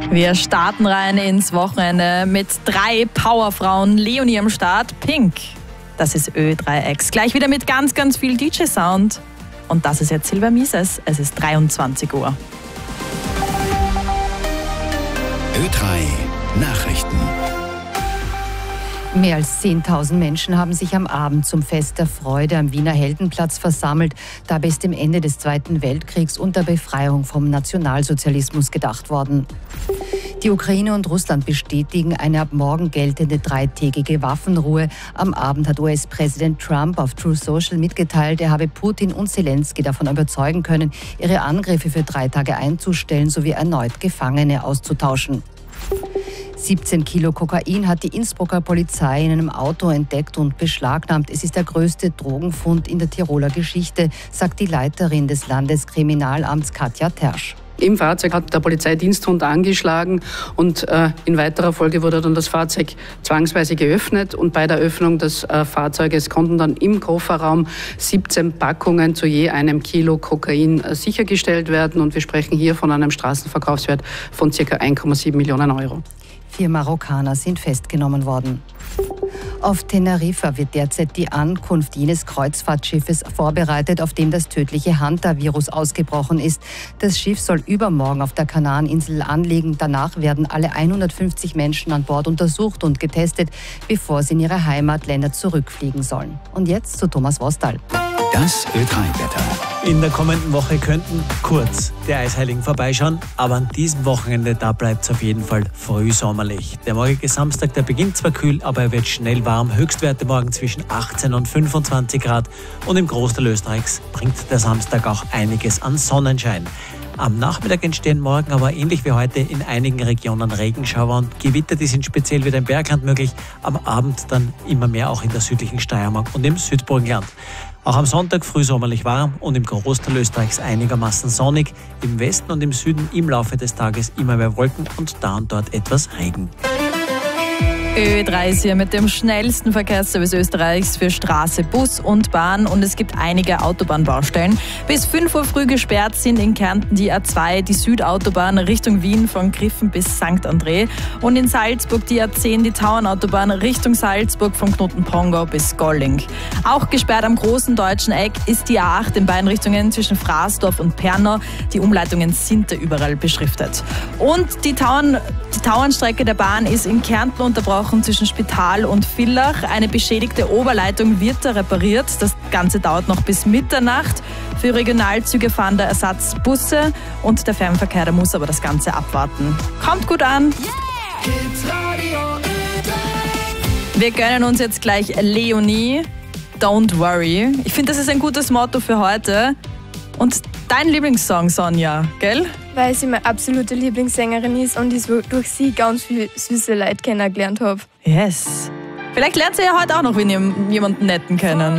Wir starten rein ins Wochenende mit 3 Powerfrauen. Leonie am Start, Pink. Das ist Ö3X. Gleich wieder mit ganz, ganz viel DJ-Sound. Und das ist jetzt Silber Mises. Es ist 23 Uhr. Ö3 Nachrichten. Mehr als 10.000 Menschen haben sich am Abend zum Fest der Freude am Wiener Heldenplatz versammelt. Dabei ist dem Ende des Zweiten Weltkriegs und der Befreiung vom Nationalsozialismus gedacht worden. Die Ukraine und Russland bestätigen eine ab morgen geltende 3-tägige Waffenruhe. Am Abend hat US-Präsident Trump auf Truth Social mitgeteilt, er habe Putin und Zelensky davon überzeugen können, ihre Angriffe für 3 Tage einzustellen sowie erneut Gefangene auszutauschen. 17 Kilo Kokain hat die Innsbrucker Polizei in einem Auto entdeckt und beschlagnahmt. Es ist der größte Drogenfund in der Tiroler Geschichte, sagt die Leiterin des Landeskriminalamts Katja Tersch. Im Fahrzeug hat der Polizeidiensthund angeschlagen und in weiterer Folge wurde dann das Fahrzeug zwangsweise geöffnet und bei der Öffnung des Fahrzeuges konnten dann im Kofferraum 17 Packungen zu je 1 Kilo Kokain sichergestellt werden und wir sprechen hier von einem Straßenverkaufswert von ca. 1,7 Millionen Euro. 4 Marokkaner sind festgenommen worden. Auf Teneriffa wird derzeit die Ankunft jenes Kreuzfahrtschiffes vorbereitet, auf dem das tödliche Hanta-Virus ausgebrochen ist. Das Schiff soll übermorgen auf der Kanareninsel anlegen. Danach werden alle 150 Menschen an Bord untersucht und getestet, bevor sie in ihre Heimatländer zurückfliegen sollen. Und jetzt zu Thomas Wostal. Das Ö3-Wetter. In der kommenden Woche könnten kurz die Eisheiligen vorbeischauen, aber an diesem Wochenende, da bleibt es auf jeden Fall frühsommerlich. Der morgige Samstag, der beginnt zwar kühl, aber er wird schnell warm. Höchstwerte morgen zwischen 18 und 25 Grad und im Großteil Österreichs bringt der Samstag auch einiges an Sonnenschein. Am Nachmittag entstehen morgen aber ähnlich wie heute in einigen Regionen Regenschauer und Gewitter, die sind speziell wieder im Bergland möglich, am Abend dann immer mehr auch in der südlichen Steiermark und im Südburgenland. Auch am Sonntag frühsommerlich warm und im Großteil Österreichs einigermaßen sonnig. Im Westen und im Süden im Laufe des Tages immer mehr Wolken und da und dort etwas Regen. Ö3 ist hier mit dem schnellsten Verkehrsservice Österreichs für Straße, Bus und Bahn und es gibt einige Autobahnbaustellen. Bis 5 Uhr früh gesperrt sind in Kärnten die A2, die Südautobahn Richtung Wien von Griffen bis St. André und in Salzburg die A10, die Tauernautobahn Richtung Salzburg von Knotenpongau bis Golling. Auch gesperrt am großen deutschen Eck ist die A8 in beiden Richtungen zwischen Fraßdorf und Pernau. Die Umleitungen sind da überall beschriftet. Und die Tauernstrecke der Bahn ist in Kärnten unterbrochen zwischen Spital und Villach. Eine beschädigte Oberleitung wird da repariert. Das Ganze dauert noch bis Mitternacht. Für Regionalzüge fahren da Ersatzbusse und der Fernverkehr, der muss aber das Ganze abwarten. Kommt gut an! Wir gönnen uns jetzt gleich Leonie, Don't Worry. Ich finde, das ist ein gutes Motto für heute. Und dein Lieblingssong, Sonja, gell? Weil sie meine absolute Lieblingssängerin ist und ich so durch sie ganz viele süße Leute kennengelernt habe. Yes. Vielleicht lernt sie ja heute auch noch jemanden netten kennen.